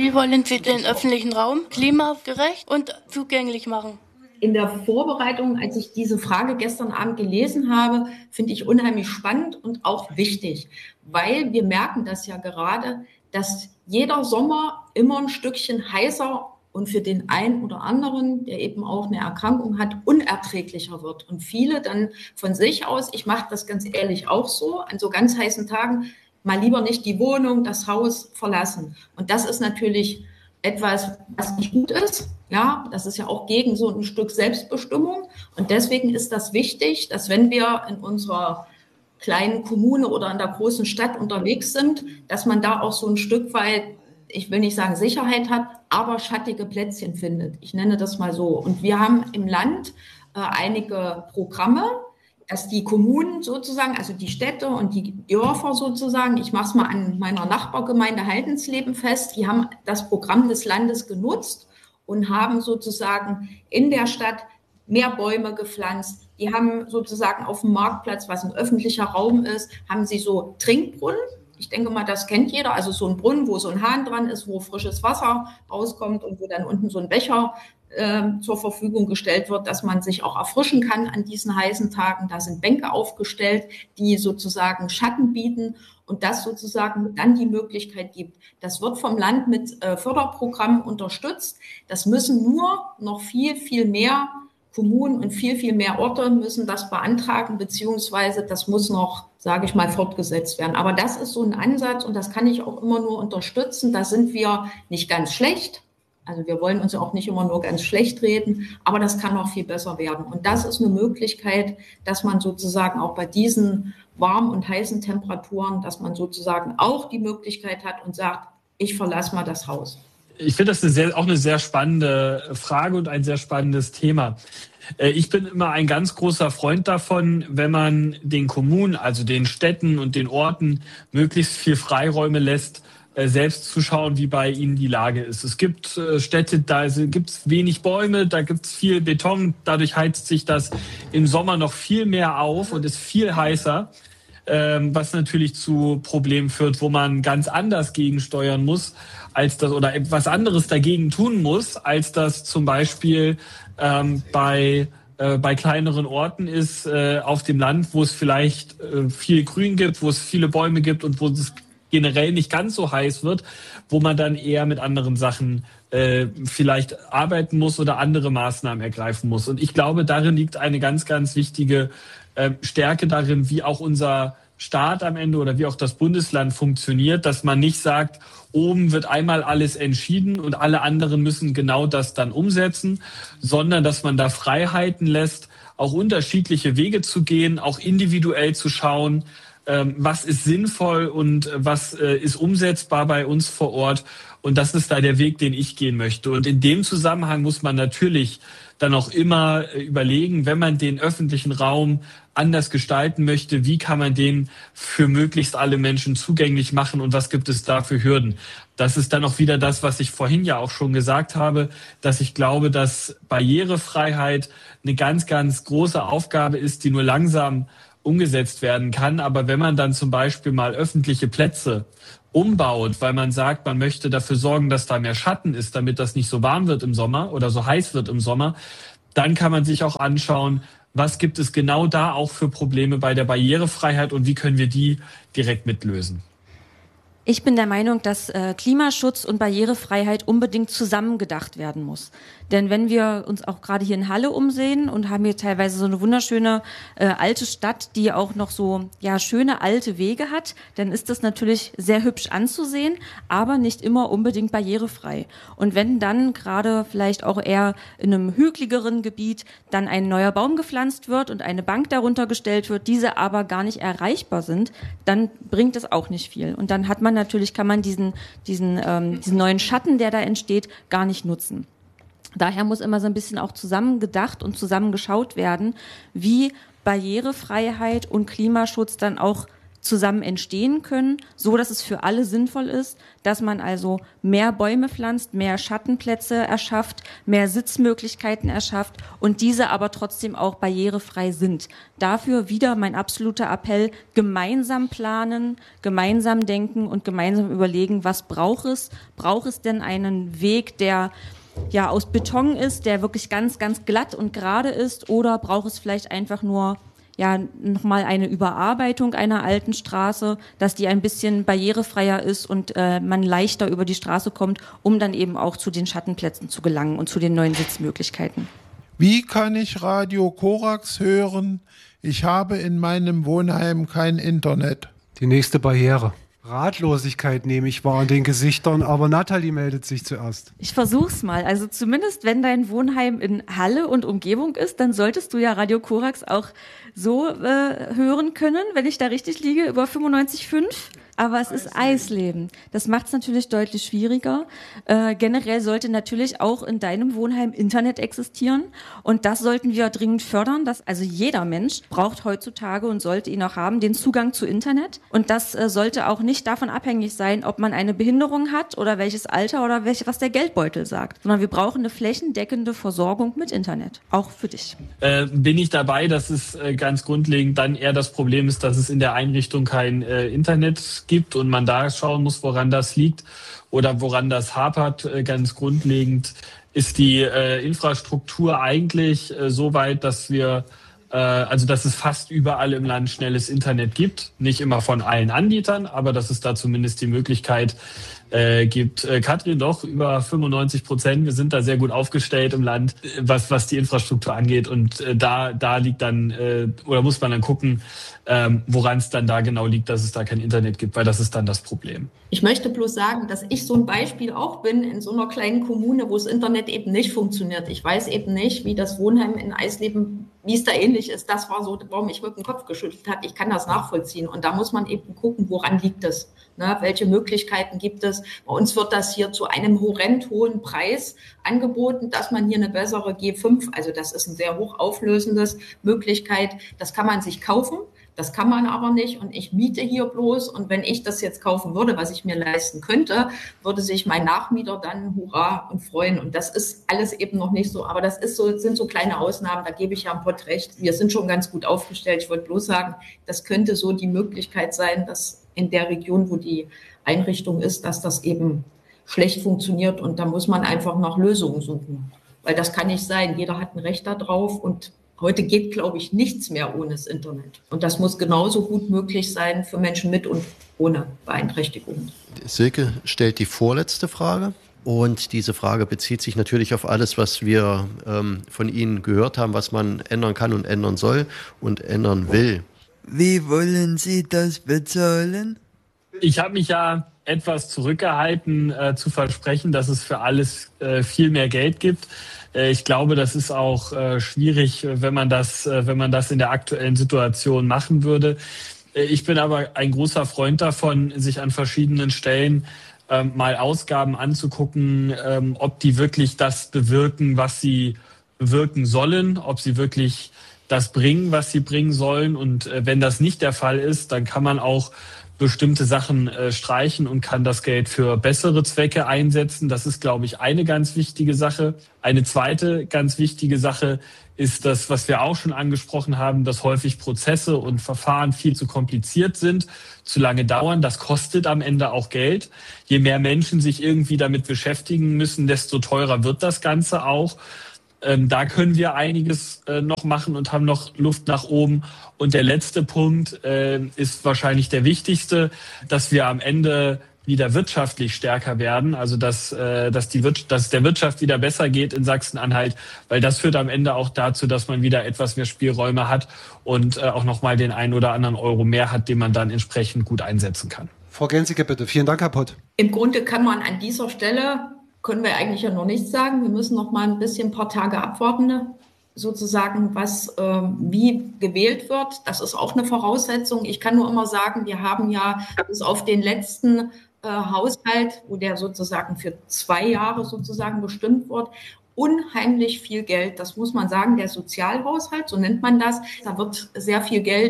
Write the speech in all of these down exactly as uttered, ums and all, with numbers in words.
Wie wollen Sie den öffentlichen Raum klimagerecht und zugänglich machen? In der Vorbereitung, als ich diese Frage gestern Abend gelesen habe, finde ich unheimlich spannend und auch wichtig, weil wir merken das ja gerade, dass jeder Sommer immer ein Stückchen heißer und für den einen oder anderen, der eben auch eine Erkrankung hat, unerträglicher wird. Und viele dann von sich aus, ich mache das ganz ehrlich auch so, an so ganz heißen Tagen mal lieber nicht die Wohnung, das Haus verlassen. Und das ist natürlich etwas, was nicht gut ist. Ja, das ist ja auch gegen so ein Stück Selbstbestimmung. Und deswegen ist das wichtig, dass wenn wir in unserer kleinen Kommune oder in der großen Stadt unterwegs sind, dass man da auch so ein Stück weit, ich will nicht sagen Sicherheit hat, aber schattige Plätzchen findet. Ich nenne das mal so. Und wir haben im Land äh, einige Programme, dass die Kommunen sozusagen, also die Städte und die Dörfer sozusagen, ich mache es mal an meiner Nachbargemeinde Haldensleben fest, die haben das Programm des Landes genutzt und haben sozusagen in der Stadt mehr Bäume gepflanzt. Die haben sozusagen auf dem Marktplatz, was ein öffentlicher Raum ist, haben sie so Trinkbrunnen. Ich denke mal, das kennt jeder. Also so ein Brunnen, wo so ein Hahn dran ist, wo frisches Wasser rauskommt und wo dann unten so ein Becher äh, zur Verfügung gestellt wird, dass man sich auch erfrischen kann an diesen heißen Tagen. Da sind Bänke aufgestellt, die sozusagen Schatten bieten und das sozusagen dann die Möglichkeit gibt. Das wird vom Land mit äh, Förderprogrammen unterstützt. Das müssen nur noch viel, viel mehr Kommunen und viel, viel mehr Orte müssen das beantragen, beziehungsweise das muss noch, sage ich mal, fortgesetzt werden. Aber das ist so ein Ansatz und das kann ich auch immer nur unterstützen. Da sind wir nicht ganz schlecht. Also wir wollen uns ja auch nicht immer nur ganz schlecht reden, aber das kann noch viel besser werden. Und das ist eine Möglichkeit, dass man sozusagen auch bei diesen warmen und heißen Temperaturen, dass man sozusagen auch die Möglichkeit hat und sagt, ich verlasse mal das Haus. Ich finde das eine sehr, auch eine sehr spannende Frage und ein sehr spannendes Thema. Ich bin immer ein ganz großer Freund davon, wenn man den Kommunen, also den Städten und den Orten möglichst viel Freiräume lässt, selbst zu schauen, wie bei ihnen die Lage ist. Es gibt Städte, da gibt es wenig Bäume, da gibt es viel Beton, dadurch heizt sich das im Sommer noch viel mehr auf und ist viel heißer, was natürlich zu Problemen führt, wo man ganz anders gegensteuern muss, als das oder etwas anderes dagegen tun muss, als das zum Beispiel ähm, bei äh, bei kleineren Orten ist äh, auf dem Land, wo es vielleicht äh, viel Grün gibt, wo es viele Bäume gibt und wo es generell nicht ganz so heiß wird, wo man dann eher mit anderen Sachen äh, vielleicht arbeiten muss oder andere Maßnahmen ergreifen muss. Und ich glaube, darin liegt eine ganz, ganz wichtige äh, Stärke darin, wie auch unser Staat am Ende oder wie auch das Bundesland funktioniert, dass man nicht sagt, oben wird einmal alles entschieden und alle anderen müssen genau das dann umsetzen, sondern dass man da Freiheiten lässt, auch unterschiedliche Wege zu gehen, auch individuell zu schauen, was ist sinnvoll und was ist umsetzbar bei uns vor Ort. Und das ist da der Weg, den ich gehen möchte. Und in dem Zusammenhang muss man natürlich dann auch immer überlegen, wenn man den öffentlichen Raum anders gestalten möchte, wie kann man den für möglichst alle Menschen zugänglich machen und was gibt es da für Hürden. Das ist dann auch wieder das, was ich vorhin ja auch schon gesagt habe, dass ich glaube, dass Barrierefreiheit eine ganz, ganz große Aufgabe ist, die nur langsam umgesetzt werden kann. Aber wenn man dann zum Beispiel mal öffentliche Plätze umbaut, weil man sagt, man möchte dafür sorgen, dass da mehr Schatten ist, damit das nicht so warm wird im Sommer oder so heiß wird im Sommer, dann kann man sich auch anschauen, was gibt es genau da auch für Probleme bei der Barrierefreiheit und wie können wir die direkt mitlösen. Ich bin der Meinung, dass äh, Klimaschutz und Barrierefreiheit unbedingt zusammengedacht werden muss. Denn wenn wir uns auch gerade hier in Halle umsehen und haben hier teilweise so eine wunderschöne äh, alte Stadt, die auch noch so ja schöne alte Wege hat, dann ist das natürlich sehr hübsch anzusehen, aber nicht immer unbedingt barrierefrei. Und wenn dann gerade vielleicht auch eher in einem hügeligeren Gebiet dann ein neuer Baum gepflanzt wird und eine Bank darunter gestellt wird, diese aber gar nicht erreichbar sind, dann bringt das auch nicht viel. Und dann hat man natürlich, kann man diesen, diesen, ähm, diesen neuen Schatten, der da entsteht, gar nicht nutzen. Daher muss immer so ein bisschen auch zusammengedacht und zusammengeschaut werden, wie Barrierefreiheit und Klimaschutz dann auch zusammen entstehen können, so dass es für alle sinnvoll ist, dass man also mehr Bäume pflanzt, mehr Schattenplätze erschafft, mehr Sitzmöglichkeiten erschafft und diese aber trotzdem auch barrierefrei sind. Dafür wieder mein absoluter Appell, gemeinsam planen, gemeinsam denken und gemeinsam überlegen, was braucht es? Braucht es denn einen Weg, der ja aus Beton ist, der wirklich ganz, ganz glatt und gerade ist, oder braucht es vielleicht einfach nur ja nochmal eine Überarbeitung einer alten Straße, dass die ein bisschen barrierefreier ist und äh, man leichter über die Straße kommt, um dann eben auch zu den Schattenplätzen zu gelangen und zu den neuen Sitzmöglichkeiten. Wie kann ich Radio Korax hören? Ich habe in meinem Wohnheim kein Internet. Die nächste Barriere. Ratlosigkeit nehme ich wahr an den Gesichtern, aber Nathalie meldet sich zuerst. Ich versuch's mal. Also zumindest, wenn dein Wohnheim in Halle und Umgebung ist, dann solltest du ja Radio Korax auch so äh, hören können, wenn ich da richtig liege, über fünfundneunzig Komma fünf. Aber es ist Eisleben. Das macht es natürlich deutlich schwieriger. Äh, generell sollte natürlich auch in deinem Wohnheim Internet existieren. Und das sollten wir dringend fördern. Dass, also jeder Mensch braucht heutzutage und sollte ihn auch haben, den Zugang zu Internet. Und das äh, sollte auch nicht davon abhängig sein, ob man eine Behinderung hat oder welches Alter oder welche, was der Geldbeutel sagt. Sondern wir brauchen eine flächendeckende Versorgung mit Internet. Auch für dich. Äh, bin ich dabei, dass es äh, ganz grundlegend dann eher das Problem ist, dass es in der Einrichtung kein äh, Internet gibt und man da schauen muss, woran das liegt oder woran das hapert. Ganz grundlegend ist die äh, Infrastruktur eigentlich äh, so weit, dass wir, äh, also dass es fast überall im Land schnelles Internet gibt. Nicht immer von allen Anbietern, aber dass es da zumindest die Möglichkeit äh, gibt. Äh, Katrin, doch, über fünfundneunzig Prozent. Wir sind da sehr gut aufgestellt im Land, was, was die Infrastruktur angeht. Und äh, da, da liegt dann, äh, oder muss man dann gucken, ähm, woran es dann da genau liegt, dass es da kein Internet gibt, weil das ist dann das Problem. Ich möchte bloß sagen, dass ich so ein Beispiel auch bin in so einer kleinen Kommune, wo das Internet eben nicht funktioniert. Ich weiß eben nicht, wie das Wohnheim in Eisleben, wie es da ähnlich ist. Das war so, warum ich mit dem Kopf geschüttelt habe. Ich kann das nachvollziehen. Und da muss man eben gucken, woran liegt es? Ne, welche Möglichkeiten gibt es? Bei uns wird das hier zu einem horrend hohen Preis angeboten, dass man hier eine bessere G fünf, also das ist ein sehr hoch auflösendes Möglichkeit, das kann man sich kaufen. Das kann man aber nicht und ich miete hier bloß und wenn ich das jetzt kaufen würde, was ich mir leisten könnte, würde sich mein Nachmieter dann hurra und freuen und das ist alles eben noch nicht so, aber das ist so, sind so kleine Ausnahmen, da gebe ich Herrn Pott recht, wir sind schon ganz gut aufgestellt. Ich wollte bloß sagen, das könnte so die Möglichkeit sein, dass in der Region, wo die Einrichtung ist, dass das eben schlecht funktioniert und da muss man einfach nach Lösungen suchen, weil das kann nicht sein, jeder hat ein Recht darauf und heute geht, glaube ich, nichts mehr ohne das Internet. Und das muss genauso gut möglich sein für Menschen mit und ohne Beeinträchtigungen. Silke stellt die vorletzte Frage. Und diese Frage bezieht sich natürlich auf alles, was wir ähm, von Ihnen gehört haben, was man ändern kann und ändern soll und ändern will. Wie wollen Sie das bezahlen? Ich habe mich ja etwas zurückgehalten, äh, zu versprechen, dass es für alles äh, viel mehr Geld gibt. Äh, ich glaube, das ist auch äh, schwierig, wenn man das, äh, wenn man das in der aktuellen Situation machen würde. Äh, ich bin aber ein großer Freund davon, sich an verschiedenen Stellen äh, mal Ausgaben anzugucken, äh, ob die wirklich das bewirken, was sie bewirken sollen, ob sie wirklich das bringen, was sie bringen sollen. Und äh, wenn das nicht der Fall ist, dann kann man auch bestimmte Sachen äh, streichen und kann das Geld für bessere Zwecke einsetzen. Das ist, glaube ich, eine ganz wichtige Sache. Eine zweite ganz wichtige Sache ist das, was wir auch schon angesprochen haben, dass häufig Prozesse und Verfahren viel zu kompliziert sind, zu lange dauern. Das kostet am Ende auch Geld. Je mehr Menschen sich irgendwie damit beschäftigen müssen, desto teurer wird das Ganze auch. Ähm, da können wir einiges äh, noch machen und haben noch Luft nach oben. Und der letzte Punkt äh, ist wahrscheinlich der wichtigste, dass wir am Ende wieder wirtschaftlich stärker werden. Also dass, äh, dass, die Wir- dass es der Wirtschaft wieder besser geht in Sachsen-Anhalt, weil das führt am Ende auch dazu, dass man wieder etwas mehr Spielräume hat und äh, auch nochmal den einen oder anderen Euro mehr hat, den man dann entsprechend gut einsetzen kann. Frau Gensicke, bitte. Vielen Dank, Herr Pott. Im Grunde kann man an dieser Stelle, können wir eigentlich ja noch nichts sagen. Wir müssen noch mal ein bisschen ein paar Tage abwarten, sozusagen, was äh, wie gewählt wird. Das ist auch eine Voraussetzung. Ich kann nur immer sagen, wir haben ja bis auf den letzten äh, Haushalt, wo der sozusagen für zwei Jahre sozusagen bestimmt wird, unheimlich viel Geld. Das muss man sagen, der Sozialhaushalt, so nennt man das. Da wird sehr viel Geld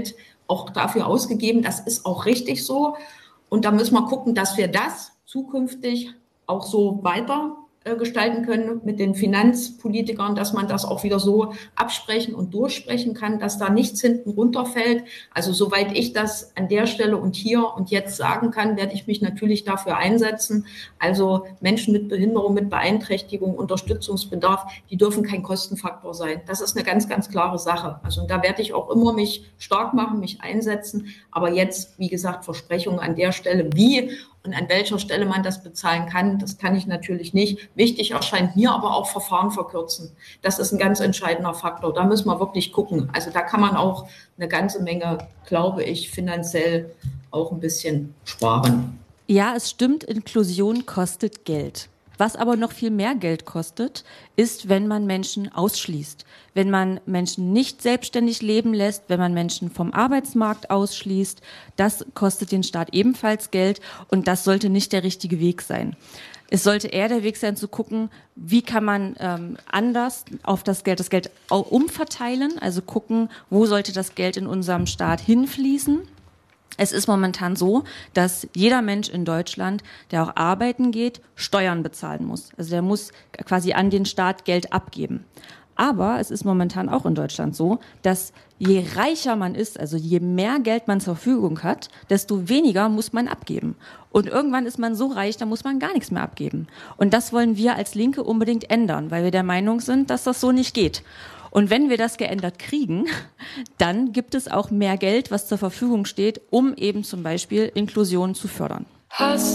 auch dafür ausgegeben. Das ist auch richtig so. Und da müssen wir gucken, dass wir das zukünftig auch so weiter gestalten können mit den Finanzpolitikern, dass man das auch wieder so absprechen und durchsprechen kann, dass da nichts hinten runterfällt. Also soweit ich das an der Stelle und hier und jetzt sagen kann, werde ich mich natürlich dafür einsetzen. Also Menschen mit Behinderung, mit Beeinträchtigung, Unterstützungsbedarf, die dürfen kein Kostenfaktor sein. Das ist eine ganz, ganz klare Sache. Also da werde ich auch immer mich stark machen, mich einsetzen. Aber jetzt, wie gesagt, Versprechungen an der Stelle, wie und an welcher Stelle man das bezahlen kann, das kann ich natürlich nicht. Wichtig erscheint mir aber auch Verfahren verkürzen. Das ist ein ganz entscheidender Faktor. Da müssen wir wirklich gucken. Also da kann man auch eine ganze Menge, glaube ich, finanziell auch ein bisschen sparen. Ja, es stimmt, Inklusion kostet Geld. Was aber noch viel mehr Geld kostet, ist, wenn man Menschen ausschließt, wenn man Menschen nicht selbstständig leben lässt, wenn man Menschen vom Arbeitsmarkt ausschließt. Das kostet den Staat ebenfalls Geld und das sollte nicht der richtige Weg sein. Es sollte eher der Weg sein, zu gucken, wie kann man ähm, anders auf das Geld, das Geld auch umverteilen, also gucken, wo sollte das Geld in unserem Staat hinfließen. Es ist momentan so, dass jeder Mensch in Deutschland, der auch arbeiten geht, Steuern bezahlen muss. Also der muss quasi an den Staat Geld abgeben. Aber es ist momentan auch in Deutschland so, dass je reicher man ist, also je mehr Geld man zur Verfügung hat, desto weniger muss man abgeben. Und irgendwann ist man so reich, da muss man gar nichts mehr abgeben. Und das wollen wir als Linke unbedingt ändern, weil wir der Meinung sind, dass das so nicht geht. Und wenn wir das geändert kriegen, dann gibt es auch mehr Geld, was zur Verfügung steht, um eben zum Beispiel Inklusion zu fördern. Hass